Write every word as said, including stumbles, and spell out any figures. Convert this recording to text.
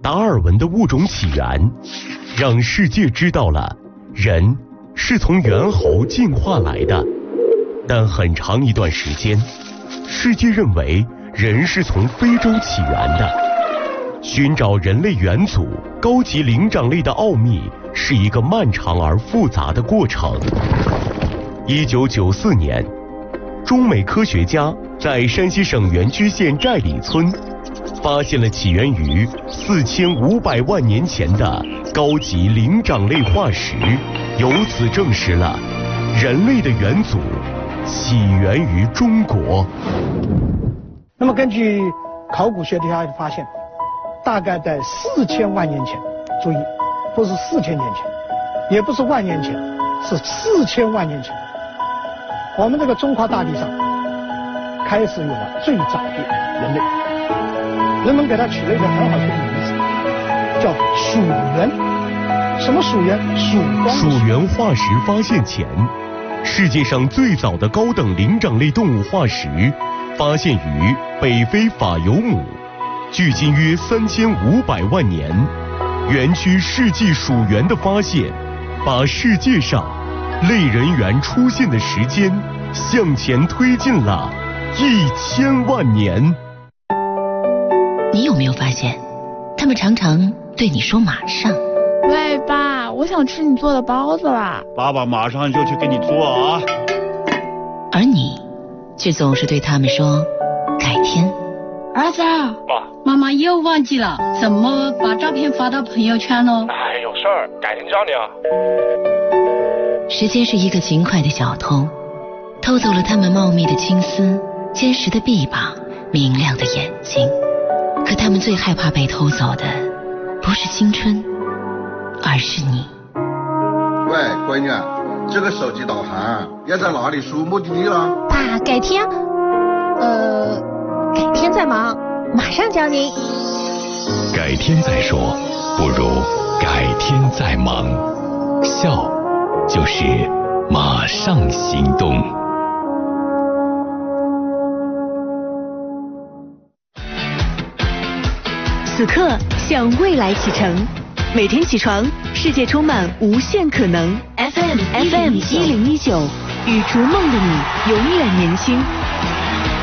达尔文的物种起源，让世界知道了人是从猿猴进化来的。但很长一段时间，世界认为人是从非洲起源的。寻找人类元祖高级灵长类的奥秘是一个漫长而复杂的过程。一九九四年，中美科学家在山西省垣曲县寨里村发现了起源于四千五百万年前的高级灵长类化石，由此证实了人类的元祖起源于中国。 那么根据考古学家的发现，大概在四千万年前，注意，不是四千年前，也不是万年前，是四千万年前，我们这个中华大地上开始有了最早的人类。人们给它取了一个很好听的名字，叫蜀猿。什么蜀猿？蜀光。 蜀猿化石发现前，世界上最早的高等灵长类动物化石发现于北非法尤姆，距今约三千五百万年。园区世纪蜀猿的发现，把世界上类人猿出现的时间向前推进了一千万年。 你有没有发现，他们常常对你说马上？ 喂，爸，我想吃你做的包子啦！ 爸爸马上就去给你做啊！ 而你却总是对他们说改天。 儿子，爸，妈妈又忘记了怎么把照片发到朋友圈了。 哎，有事儿，改天叫你啊。 时间是一个勤快的小偷，偷走了他们茂密的青丝、坚实的臂膀、明亮的眼睛。可他们最害怕被偷走的，不是青春，而是你。 喂，闺女，这个手机导航要在哪里输目的地了？ 爸，改天，呃，改天再忙，马上教您。 改天再说，不如改天再忙。笑，就是马上行动。 此刻向未来启程，每天起床，世界充满无限可能。F M F M 一零一九，与逐梦的你永远年轻。